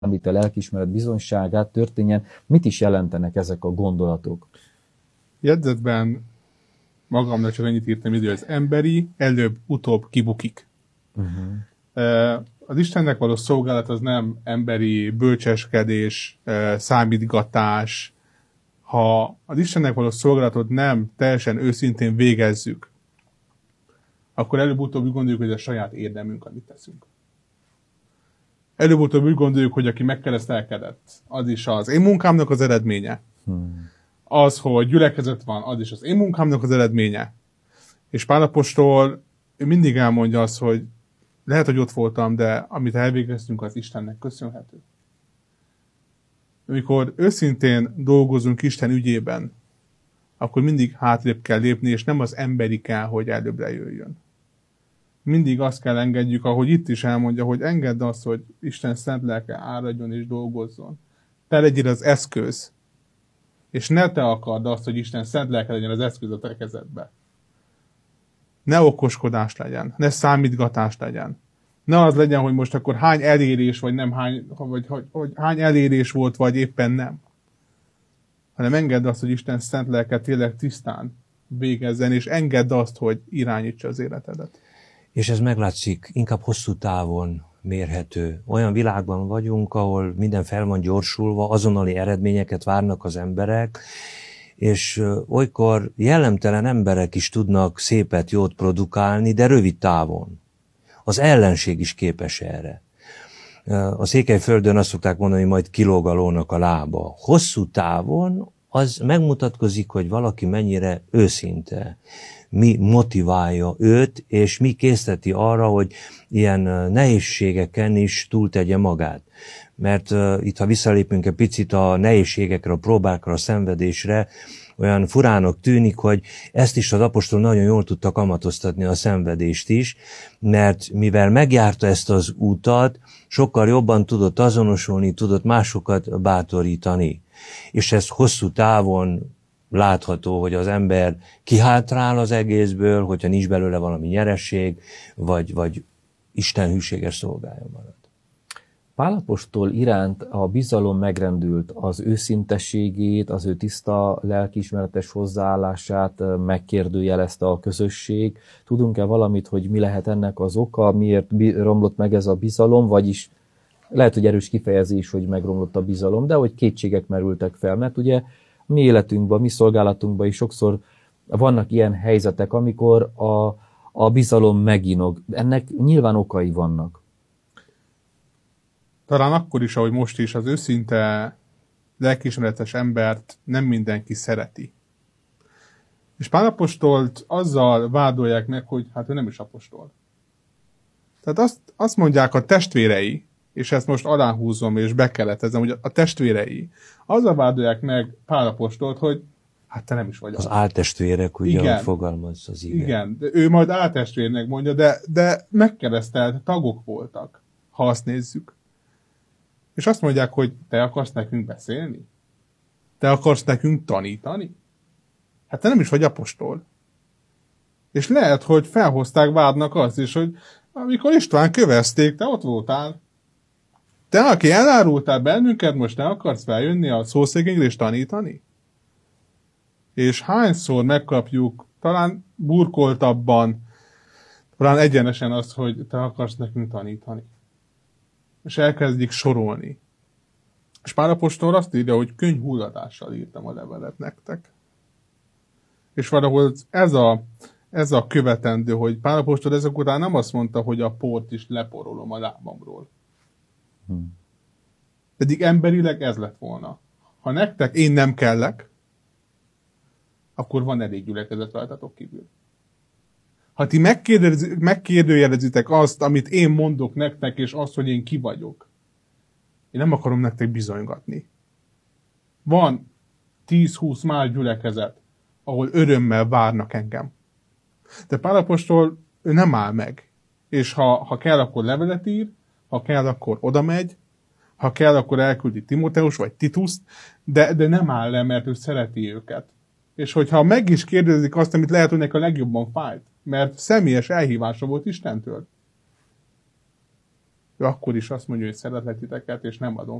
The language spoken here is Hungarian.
a lelkiismeret bizonyságát történjen. Mit is jelentenek ezek a gondolatok? Jegyzetben magamnak csak annyit írtam, hogy az emberi előbb-utóbb kibukik. Az Istennek való szolgálat az nem emberi bölcseskedés, számítgatás. Ha az Istennek való szolgálatot nem teljesen őszintén végezzük, akkor előbb-utóbb úgy gondoljuk, hogy ez a saját érdemünk, amit teszünk. Előbb-utóbb úgy gondoljuk, hogy aki megkeresztelkedett, az is az én munkámnak az eredménye. Az, hogy gyülekezet van, az is az én munkámnak az eredménye. És Pál apostol mindig elmondja azt, hogy lehet, hogy ott voltam, de amit elvégeztünk, az Istennek köszönhető. Amikor őszintén dolgozunk Isten ügyében, akkor mindig hátrébb kell lépni, és nem az emberi kell, hogy előbbre jöjjön. Mindig azt kell engedjük, ahogy itt is elmondja, hogy engedd azt, hogy Isten szent lelke áradjon és dolgozzon. Te legyél az eszköz, és ne te akard azt, hogy Isten szent lelke legyen az eszköz a te kezedbe. Ne okoskodás legyen, ne számítgatás legyen. Ne az legyen, hogy most akkor hány elérés, vagy nem hogy hány elérés volt, vagy éppen nem. Hanem engedd azt, hogy Isten szent lelke tényleg tisztán végezzen, és engedd azt, hogy irányítsa az életedet. És ez meglátszik, inkább hosszú távon mérhető. Olyan világban vagyunk, ahol minden fel van gyorsulva, azonnali eredményeket várnak az emberek, és olykor jellemtelen emberek is tudnak szépet, jót produkálni, de rövid távon. Az ellenség is képes erre. A Székelyföldön azt szokták mondani, hogy majd kilóg a lónak a lába. Hosszú távon az megmutatkozik, hogy valaki mennyire őszinte, mi motiválja őt, és mi készteti arra, hogy ilyen nehézségeken is túltegye magát. Mert itt, ha visszalépünk egy picit a nehézségekre, a próbákra, a szenvedésre, olyan furának tűnik, hogy ezt is az apostol nagyon jól tudta kamatoztatni, a szenvedést is, mert mivel megjárta ezt az utat, sokkal jobban tudott azonosulni, tudott másokat bátorítani. És ez hosszú távon látható, hogy az ember kihátrál az egészből, hogyha nincs belőle valami nyeresség, vagy Isten hűséges szolgája marad. Pál apostol iránt a bizalom megrendült, az őszintességét, az ő tiszta lelkiismeretes hozzáállását megkérdőjelezte a közösség. Tudunk-e valamit, hogy mi lehet ennek az oka, miért romlott meg ez a bizalom, vagyis lehet, hogy erős kifejezés, hogy megromlott a bizalom, de hogy kétségek merültek fel, mert ugye mi életünkben, mi szolgálatunkban is sokszor vannak ilyen helyzetek, amikor a bizalom meginog. Ennek nyilván okai vannak. Talán akkor is, ahogy most is, az őszinte lelkiismeretes embert nem mindenki szereti. És Pál apostolt azzal vádolják meg, hogy hát ő nem is apostol. Tehát azt mondják a testvérei, és ezt most aláhúzom és bekeletezem, hogy a testvérei azzal vádolják meg Pál apostolt, hogy hát te nem is vagy. Az áltestvérek, ugye, hogy fogalmaz az ige. Igen, de ő majd áltestvérnek mondja, de megkeresztelt tagok voltak, ha azt nézzük. És azt mondják, hogy te akarsz nekünk beszélni? Te akarsz nekünk tanítani? Hát te nem is vagy apostol. És lehet, hogy felhozták vádnak azt is, hogy amikor István kövezték, te ott voltál. Te, aki elárultál bennünket, most ne akarsz feljönni a szószegényre és tanítani? És hányszor megkapjuk, talán burkoltabban, talán egyenesen azt, hogy te akarsz nekünk tanítani. És elkezdik sorolni. És Pál apostol azt írja, hogy könnyhulladással írtam a levelet nektek. És valahol ez a követendő, hogy Pál apostol ezek után nem azt mondta, hogy a port is leporolom a lábamról. Pedig emberileg ez lett volna. Ha nektek én nem kellek, akkor van elég gyülekezet rajtatok kívül. Ha ti megkérdőjelezitek azt, amit én mondok nektek, és azt, hogy én ki vagyok, én nem akarom nektek bizonygatni. Van 10-20 más gyülekezet, ahol örömmel várnak engem. De Pál apostol, ő nem áll meg. És ha kell, akkor levelet ír, ha kell, akkor oda megy, ha kell, akkor elküldi Timóteus vagy Tituszt, de nem áll le, mert ő szereti őket. És hogyha meg is kérdezik azt, amit lehet, hogy neki a legjobban fájt, mert személyes elhívása volt Istentől. Ő akkor is azt mondja, hogy szeretlek titeket, és nem adom